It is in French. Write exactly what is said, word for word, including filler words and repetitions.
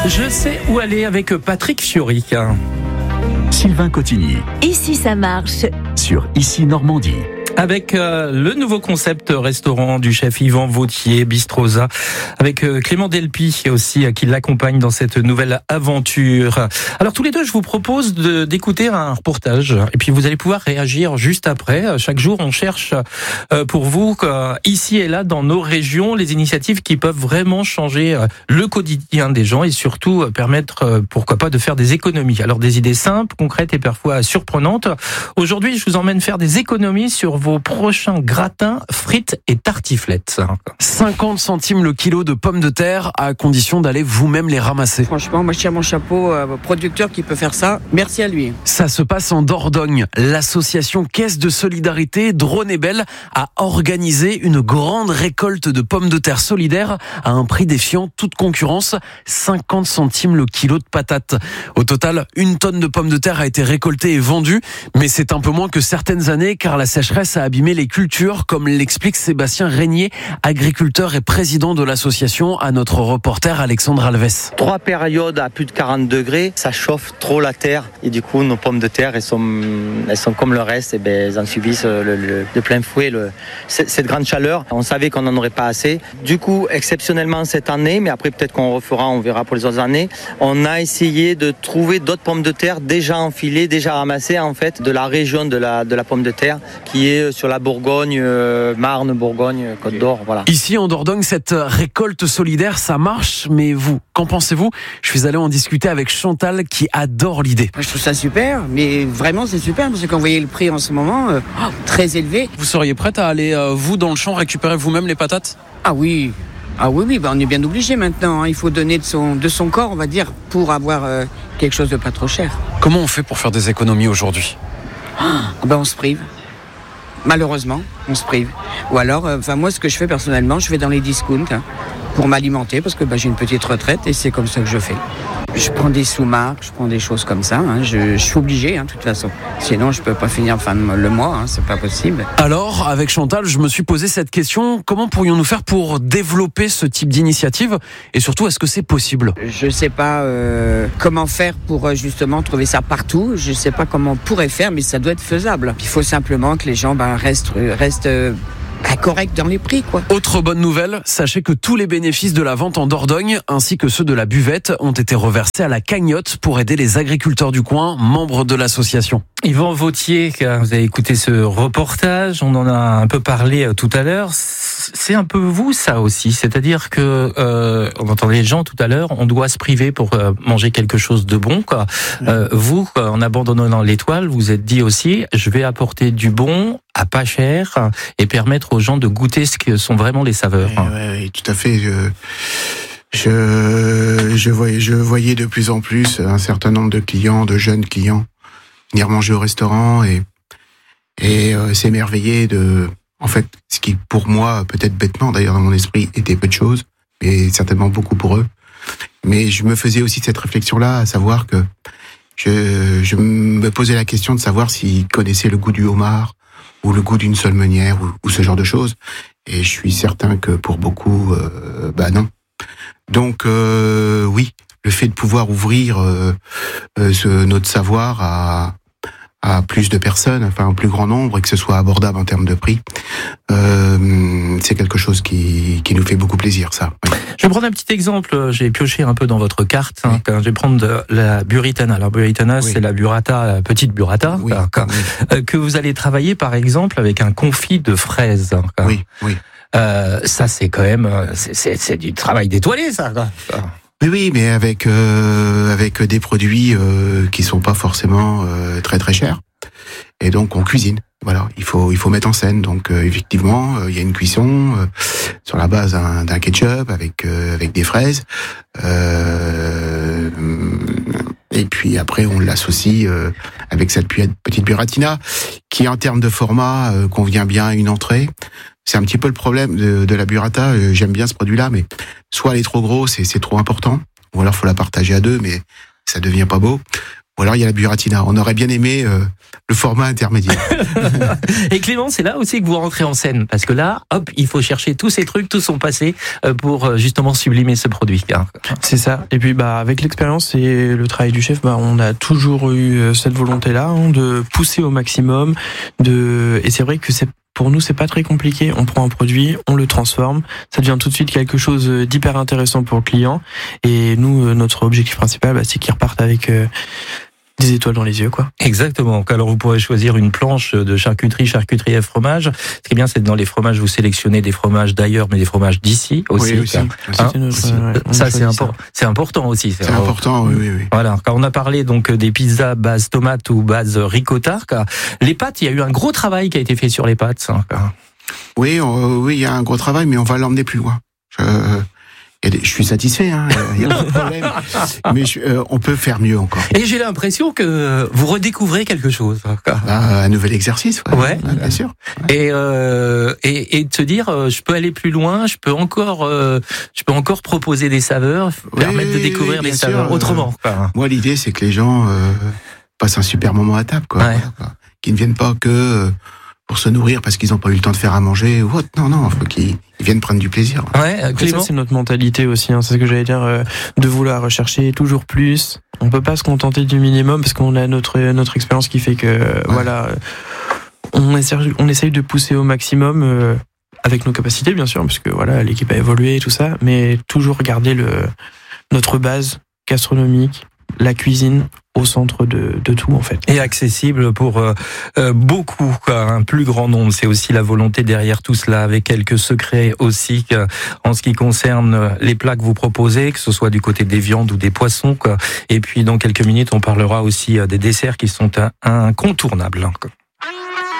Je sais où aller avec Patrick Fiori. Sylvain Cotigny. Ici ça marche. Sur Ici Normandie. Avec euh, le nouveau concept restaurant du chef Yvan Vauthier, Bistroza, avec euh, Clément Delpy aussi euh, qui l'accompagne dans cette nouvelle aventure. Alors tous les deux, je vous propose de, d'écouter un reportage et puis vous allez pouvoir réagir juste après. Chaque jour, on cherche euh, pour vous euh, ici et là dans nos régions les initiatives qui peuvent vraiment changer euh, le quotidien des gens et surtout euh, permettre, euh, pourquoi pas, de faire des économies. Alors des idées simples, concrètes et parfois surprenantes. Aujourd'hui, je vous emmène faire des économies sur vos prochains gratins, frites et tartiflettes. cinquante centimes le kilo de pommes de terre à condition d'aller vous-même les ramasser. Franchement, moi je tire mon chapeau au producteur qui peut faire ça. Merci à lui. Ça se passe en Dordogne. L'association Caisse de Solidarité Drône et Belle a organisé une grande récolte de pommes de terre solidaires à un prix défiant toute concurrence, cinquante centimes le kilo de patates. Au total, une tonne de pommes de terre a été récoltée et vendue, mais c'est un peu moins que certaines années car la sécheresse a abîmé les cultures, comme l'explique Sébastien Régnier, agriculteur et président de l'association, à notre reporter Alexandre Alves. Trois périodes à plus de quarante degrés, ça chauffe trop la terre et du coup nos pommes de terre elles sont, elles sont comme le reste, et ben, elles en subissent le, le, de plein fouet le, cette grande chaleur. On savait qu'on n'en aurait pas assez. Du coup, exceptionnellement cette année, mais après peut-être qu'on refera, on verra pour les autres années, on a essayé de trouver d'autres pommes de terre déjà enfilées, déjà ramassées en fait de la région de la, de la pomme de terre qui est sur la Bourgogne, euh, Marne, Bourgogne, Côte d'Or, voilà. Ici en Dordogne, cette récolte solidaire, ça marche, mais vous, qu'en pensez-vous ? Je suis allé en discuter avec Chantal qui adore l'idée. Je trouve ça super, mais vraiment c'est super parce qu'on voyait le prix en ce moment euh, oh, très élevé. Vous seriez prête à aller, euh, vous, dans le champ, récupérer vous-même les patates ? Ah oui, ah oui, oui, bah on est bien obligé maintenant. Hein. Il faut donner de son, de son corps, on va dire, pour avoir euh, quelque chose de pas trop cher. Comment on fait pour faire des économies aujourd'hui ? Ah, ben on se prive. Malheureusement, on se prive. Ou alors, enfin euh, moi, ce que je fais personnellement, je vais dans les discounts hein, pour m'alimenter parce que bah, j'ai une petite retraite et c'est comme ça que je fais. Je prends des sous-marques, je prends des choses comme ça. Hein, je, je suis obligé, hein, de toute façon. Sinon, je peux pas finir fin de le mois. Hein, c'est pas possible. Alors, avec Chantal, je me suis posé cette question. Comment pourrions-nous faire pour développer ce type d'initiative ? Et surtout, est-ce que c'est possible ? Je sais pas euh, comment faire pour euh, justement trouver ça partout. Je sais pas comment on pourrait faire, mais ça doit être faisable. Il faut simplement que les gens bah, restent, restent euh, bah, corrects dans les prix, quoi. Autre bonne nouvelle, sachez que tous les bénéfices de la vente en Dordogne, ainsi que ceux de la buvette, ont été reversés à la cagnotte pour aider les agriculteurs du coin, membres de l'association. Yvan Vauthier, vous avez écouté ce reportage, on en a un peu parlé tout à l'heure. C'est un peu vous ça aussi, c'est-à-dire que euh, on entendait les gens tout à l'heure, on doit se priver pour euh, manger quelque chose de bon, quoi. Euh, vous, en abandonnant l'étoile, vous êtes dit aussi, je vais apporter du bon à pas cher et permettre aux gens de goûter ce que sont vraiment les saveurs. Oui, oui, oui, tout à fait. Je... Je, je, voyais, je voyais de plus en plus un certain nombre de clients, de jeunes clients, venir manger au restaurant et, et euh, s'émerveiller de, en fait, ce qui pour moi, peut-être bêtement d'ailleurs dans mon esprit, était peu de choses, mais certainement beaucoup pour eux. Mais je me faisais aussi cette réflexion-là, à savoir que je, je me posais la question de savoir s'ils connaissaient le goût du homard ou le goût d'une seule meunière ou, ou ce genre de choses. Et je suis certain que pour beaucoup, euh, bah non. Donc euh, oui, le fait de pouvoir ouvrir euh, euh, ce, notre savoir à, à plus de personnes, enfin un plus grand nombre, et que ce soit abordable en termes de prix, euh, c'est quelque chose qui, qui nous fait beaucoup plaisir, ça. Oui. Je vais prendre un petit exemple, j'ai pioché un peu dans votre carte, hein, oui. Je vais prendre de la burritana. Alors burritana, oui. C'est la burrata, la petite burrata, oui. Quand, oui. Que vous allez travailler par exemple avec un confit de fraises. Quand. Oui, oui. Euh, ça c'est quand même, c'est, c'est, c'est du travail d'étoilé, ça. Oui, oui, mais avec euh, avec des produits euh, qui sont pas forcément euh, très très chers. Et donc on cuisine. Voilà, il faut il faut mettre en scène. Donc euh, effectivement, euh, il y a une cuisson euh, sur la base d'un, d'un ketchup avec euh, avec des fraises. Euh, et puis après on l'associe euh, avec cette petite burratina qui en termes de format euh, convient bien à une entrée. C'est un petit peu le problème de, de la burrata. J'aime bien ce produit-là, mais soit elle est trop grosse et c'est trop important, ou alors faut la partager à deux, mais ça devient pas beau. Ou alors il y a la burratina. On aurait bien aimé euh, le format intermédiaire. Et Clément, c'est là aussi que vous rentrez en scène, parce que là, hop, il faut chercher tous ces trucs, tout son passé, euh, pour euh, justement sublimer ce produit. Hein. C'est ça. Et puis bah avec l'expérience et le travail du chef, bah on a toujours eu cette volonté-là hein, de pousser au maximum. De et c'est vrai que c'est pour nous, c'est pas très compliqué. On prend un produit, on le transforme. Ça devient tout de suite quelque chose d'hyper intéressant pour le client. Et nous, notre objectif principal, bah, c'est qu'il reparte avec euh, des étoiles dans les yeux, quoi. Exactement. Alors, vous pourrez choisir une planche de charcuterie, charcuterie et fromage. Ce qui est bien, c'est que dans les fromages, vous sélectionnez des fromages d'ailleurs, mais des fromages d'ici aussi. Oui, aussi. Hein, c'est notre, euh, ça, c'est, impor- c'est important aussi. C'est, c'est important, oui, oui, oui. Voilà. Quand on a parlé donc des pizzas base tomate ou base ricotta, les pâtes, il y a eu un gros travail qui a été fait sur les pâtes. Hein. Oui, on, oui, il y a un gros travail, mais on va l'emmener plus loin. Je, je suis satisfait, hein, il n'y a pas de problème. Mais je, euh, on peut faire mieux encore. Et j'ai l'impression que vous redécouvrez quelque chose. Bah, un nouvel exercice, ouais, ouais. ouais bien sûr. Ouais. Et, euh, et et de se dire, euh, je peux aller plus loin, je peux encore, euh, je peux encore proposer des saveurs, oui, permettre de découvrir oui, des sûr, saveurs autrement. Euh, moi, l'idée, c'est que les gens euh, passent un super moment à table, quoi. Ouais. Voilà, quoi. Qu'ils ne viennent pas que euh, pour se nourrir parce qu'ils n'ont pas eu le temps de faire à manger ou autre. Non, non, il faut qu'ils ils viennent prendre du plaisir. Ouais, Clément. Ça, c'est notre mentalité aussi, hein, c'est ce que j'allais dire, euh, de vouloir rechercher toujours plus. On peut pas se contenter du minimum parce qu'on a notre notre expérience qui fait que ouais. voilà, on essaie on essaye de pousser au maximum euh, avec nos capacités bien sûr, parce que voilà, l'équipe a évolué et tout ça, mais toujours garder le notre base gastronomique, la cuisine au centre de, de tout en fait. Et accessible pour euh, euh, beaucoup, quoi, un plus grand nombre. C'est aussi la volonté derrière tout cela, avec quelques secrets aussi que, en ce qui concerne les plats que vous proposez, que ce soit du côté des viandes ou des poissons, quoi. Et puis dans quelques minutes, on parlera aussi des desserts qui sont un, incontournables.